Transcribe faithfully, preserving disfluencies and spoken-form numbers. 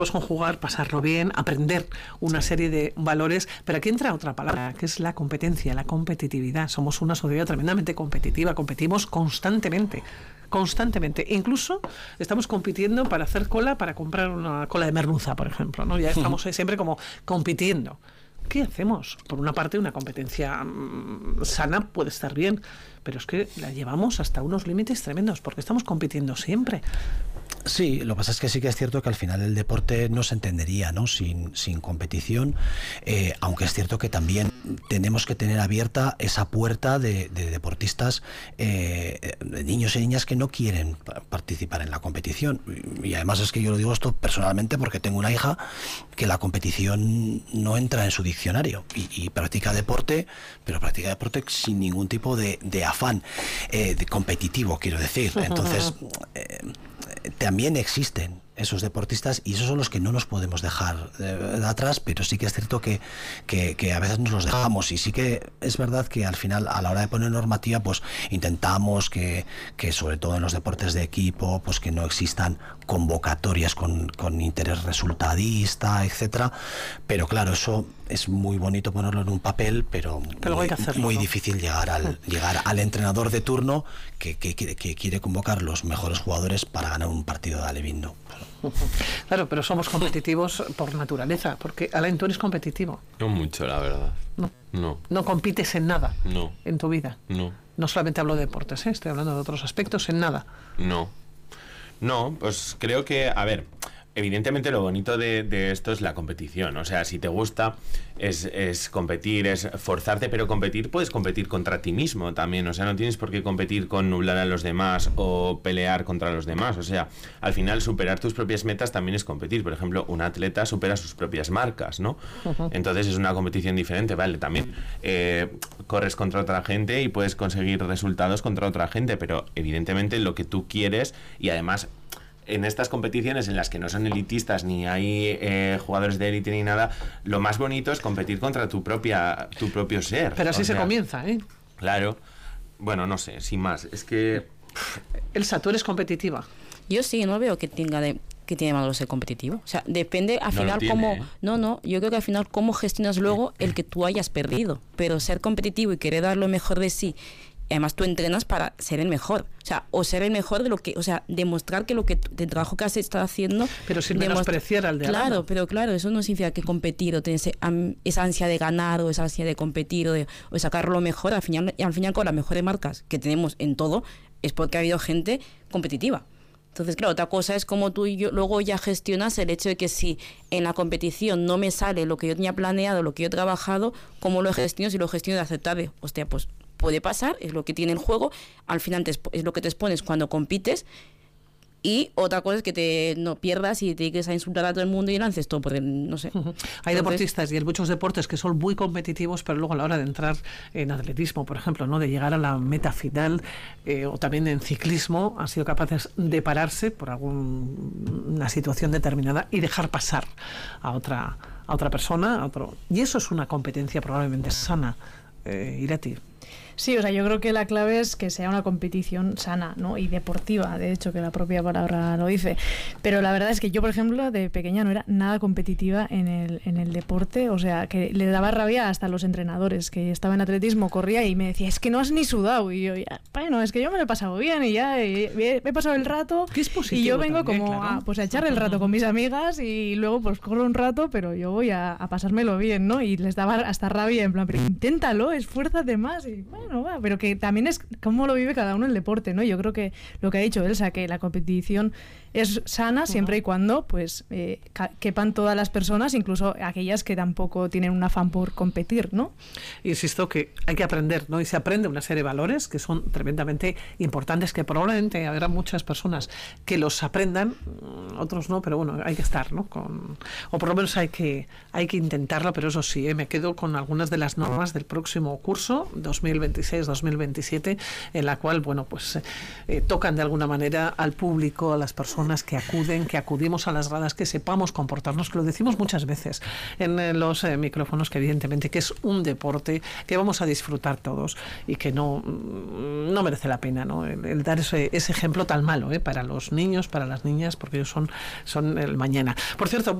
conjugar, pasarlo bien, aprender una serie de valores, pero aquí entra otra palabra, que es la competencia, la competitividad. Somos una sociedad tremendamente competitiva, competimos constantemente, constantemente. Incluso estamos compitiendo para hacer cola, para comprar una cola de merluza, por ejemplo, ¿no? Ya estamos siempre como compitiendo. ¿Qué hacemos? Por una parte, una competencia mmm, sana puede estar bien, pero es que la llevamos hasta unos límites tremendos, porque estamos compitiendo siempre. Sí, lo que pasa es que sí que es cierto que al final el deporte no se entendería, ¿no? Sin, sin competición, eh, aunque es cierto que también tenemos que tener abierta esa puerta de, de deportistas, eh, de niños y niñas que no quieren participar en la competición. Y además es que yo lo digo esto personalmente porque tengo una hija que la competición no entra en su diccionario y, y practica deporte, pero practica deporte sin ningún tipo de, de afán eh, de competitivo, quiero decir. Entonces, eh, también existen esos deportistas y esos son los que no nos podemos dejar de, de atrás, pero sí que es cierto que, que, que a veces nos los dejamos y sí que es verdad que al final a la hora de poner normativa pues intentamos que, que sobre todo en los deportes de equipo pues que no existan convocatorias con, con interés resultadista, etcétera, pero claro, eso es muy bonito ponerlo en un papel, pero, pero muy, hay que hacerlo, muy ¿no? difícil llegar al, llegar al entrenador de turno que, que, que, que quiere convocar los mejores jugadores para ganar un partido de alevín, ¿no? Claro, pero somos competitivos por naturaleza, porque Alain, tú eres competitivo. No mucho, la verdad. No. No. No compites en nada. No. En tu vida. No. No solamente hablo de deportes, ¿eh? Estoy hablando de otros aspectos, en nada. No. No, pues creo que, a ver, evidentemente lo bonito de, de esto es la competición. O sea, si te gusta es, es competir, es forzarte, pero competir, puedes competir contra ti mismo también. O sea, no tienes por qué competir con nublar a los demás o pelear contra los demás. O sea, al final superar tus propias metas también es competir. Por ejemplo, un atleta supera sus propias marcas, ¿no? Uh-huh. Entonces es una competición diferente, ¿vale? También eh, corres contra otra gente y puedes conseguir resultados contra otra gente, pero evidentemente lo que tú quieres y además en estas competiciones en las que no son elitistas ni hay eh, jugadores de élite ni nada, lo más bonito es competir contra tu propia tu propio ser. Pero así o se sea, comienza, ¿eh? Claro. Bueno, no sé, sin más. Es que... Elsa, tú eres competitiva. Yo sí, no veo que tenga de... que tiene malo ser competitivo. O sea, depende al no final tiene, cómo... ¿eh? No, no, yo creo que al final cómo gestionas luego el que tú hayas perdido. Pero ser competitivo y querer dar lo mejor de sí, además tú entrenas para ser el mejor. O sea, o ser el mejor de lo que... O sea, demostrar que lo que el trabajo que has estado haciendo... Pero sin demostra- menospreciar al de al Claro, lado. pero claro, eso no significa que competir o tener ese, am, esa ansia de ganar o esa ansia de competir o de, o de sacar lo mejor. Al final, al final con las mejores marcas que tenemos en todo es porque ha habido gente competitiva. Entonces, claro, otra cosa es como tú y yo luego ya gestionas el hecho de que si en la competición no me sale lo que yo tenía planeado, lo que yo he trabajado, cómo lo gestiono, si lo gestiono de aceptar de, hostia, pues puede pasar, es lo que tiene el juego, al final te, es lo que te expones cuando compites, y otra cosa es que te no pierdas y te dediques a insultar a todo el mundo y lances todo, porque no sé. Uh-huh. Hay Entonces, deportistas y hay muchos deportes que son muy competitivos, pero luego a la hora de entrar en atletismo, por ejemplo, ¿no? De llegar a la meta final, eh, o también en ciclismo, han sido capaces de pararse por alguna situación determinada y dejar pasar a otra, a otra persona, a otro. Y eso es una competencia probablemente sana, eh, Irati. Sí, o sea, yo creo que la clave es que sea una competición sana, ¿no? Y deportiva, de hecho, que la propia palabra lo dice. Pero la verdad es que yo, por ejemplo, de pequeña no era nada competitiva en el, en el deporte, o sea, que le daba rabia hasta a los entrenadores, que estaba en atletismo, corría y me decía, es que no has ni sudado. Y yo, ya, bueno, es que yo me lo he pasado bien y ya he, he, he pasado el rato. ¿Qué es positivo y yo vengo también, como claro. a, pues, a echar el rato con mis amigas y luego pues corro un rato, pero yo voy a, a pasármelo bien, ¿no? Y les daba hasta rabia, en plan, pero inténtalo, esfuérzate más. Y bueno, va, pero que también es cómo lo vive cada uno el deporte, ¿no? Yo creo que lo que ha dicho Elsa, que la competición es sana siempre y cuando pues eh, quepan todas las personas, incluso aquellas que tampoco tienen un afán por competir, ¿no? Insisto que hay que aprender, ¿no? Y se aprende una serie de valores que son tremendamente importantes, que probablemente habrá muchas personas que los aprendan, otros no, pero bueno, hay que estar, ¿no? Con, o por lo menos hay que, hay que intentarlo, pero eso sí, ¿eh? Me quedo con algunas de las normas del próximo curso, dos mil veintiséis dos mil veintisiete, en la cual, bueno, pues eh, tocan de alguna manera al público, a las personas personas que acuden, que acudimos a las gradas, que sepamos comportarnos, que lo decimos muchas veces en eh, los eh, micrófonos, que evidentemente que es un deporte que vamos a disfrutar todos y que no, no merece la pena, ¿no? El, el dar ese, ese ejemplo tan malo, ¿eh? Para los niños, para las niñas, porque ellos son, son el mañana. Por cierto,